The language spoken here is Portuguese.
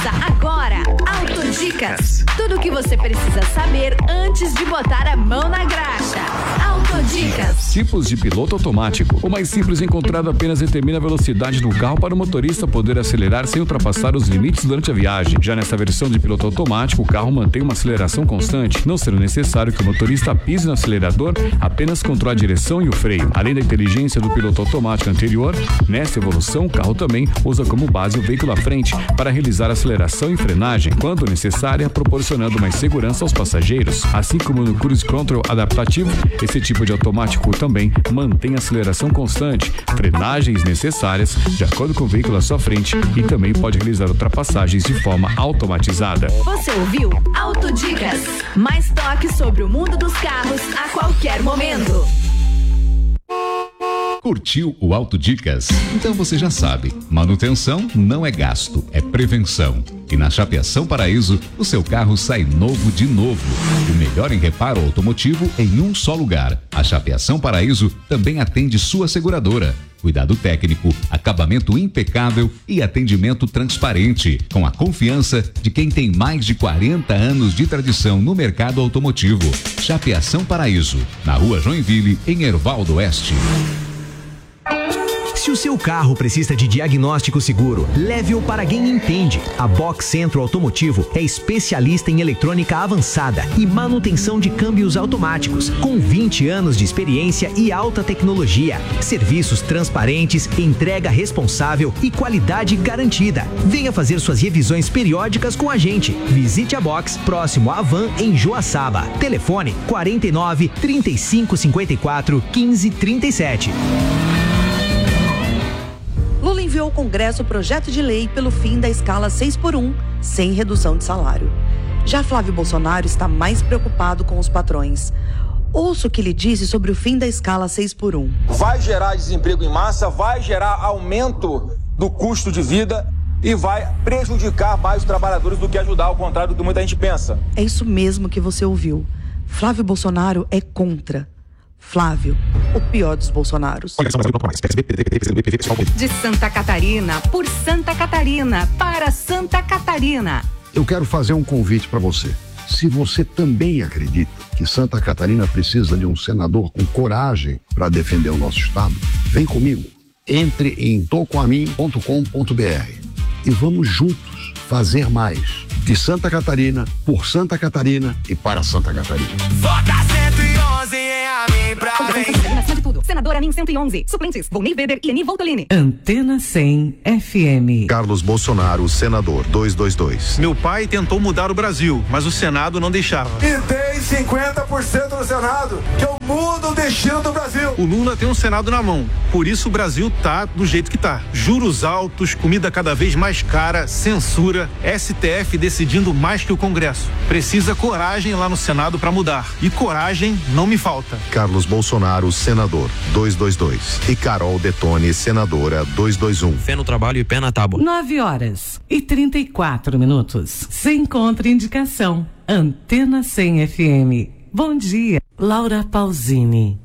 Começa agora, Autodicas. Tudo o que você precisa saber antes de botar a mão na graxa. Autodicas. Tipos de piloto automático. O mais simples encontrado apenas determina a velocidade do carro para o motorista poder acelerar sem ultrapassar os limites durante a viagem. Já nessa versão de piloto automático, o carro mantém uma aceleração constante, não sendo necessário que o motorista pise no acelerador, apenas controla a direção e o freio. Além da inteligência do piloto automático anterior, nessa evolução, o carro também usa como base o veículo à frente para realizar aceleração e frenagem, quando necessária, proporcionando mais segurança aos passageiros. Assim como no Cruise Control adaptativo, esse tipo de automático também mantém aceleração constante, frenagens necessárias de acordo com o veículo à sua frente e também pode realizar ultrapassagens de forma automatizada. Você ouviu Autodicas. Mais toque sobre o mundo dos carros a qualquer momento. Curtiu o Autodicas? Então você já sabe, manutenção não é gasto, é prevenção. E na Chapeação Paraíso, o seu carro sai novo de novo. O melhor em reparo automotivo em um só lugar. A Chapeação Paraíso também atende sua seguradora. Cuidado técnico, acabamento impecável e atendimento transparente, com a confiança de quem tem mais de 40 anos de tradição no mercado automotivo. Chapeação Paraíso, na Rua Joinville, em Hervaldo Oeste. Se o seu carro precisa de diagnóstico seguro, leve-o para quem entende. A Box Centro Automotivo é especialista em eletrônica avançada e manutenção de câmbios automáticos, com 20 anos de experiência e alta tecnologia. Serviços transparentes, entrega responsável e qualidade garantida. Venha fazer suas revisões periódicas com a gente. Visite a Box próximo à Van em Joaçaba. Telefone 49 35 54 15 37. Lula enviou ao Congresso o projeto de lei pelo fim da escala 6x1, sem redução de salário. Já Flávio Bolsonaro está mais preocupado com os patrões. Ouça o que ele disse sobre o fim da escala 6x1. Vai gerar desemprego em massa, vai gerar aumento do custo de vida e vai prejudicar mais os trabalhadores do que ajudar, ao contrário do que muita gente pensa. É isso mesmo que você ouviu. Flávio Bolsonaro é contra. Flávio, o pior dos Bolsonaros. De Santa Catarina, por Santa Catarina, para Santa Catarina. Eu quero fazer um convite para você. Se você também acredita que Santa Catarina precisa de um senador com coragem para defender o nosso estado, vem comigo. Entre em tocoamin.com.br e vamos juntos fazer mais. De Santa Catarina, por Santa Catarina e para Santa Catarina. Vota 111 em Amin pra Acima de tudo. Senadora Amin 111. Suplentes, Volney Weber e Eni Voltolini. Antena 100 FM. Carlos Bolsonaro, senador, 222. Meu pai tentou mudar o Brasil, mas o Senado não deixava. E tem 50% no Senado, que eu mudo o destino do Brasil. O Lula tem um Senado na mão, por isso o Brasil tá do jeito que tá. Juros altos, comida cada vez mais cara, censura, STF decidindo mais que o Congresso. Precisa coragem lá no Senado para mudar. E coragem não me falta. Carlos Bolsonaro, senador, 222. E Carol Detone, senadora, 221. Fé no trabalho e pé na tábua. 9h34. Sem contraindicação. Antena 100 FM. Bom dia, Laura Pausini.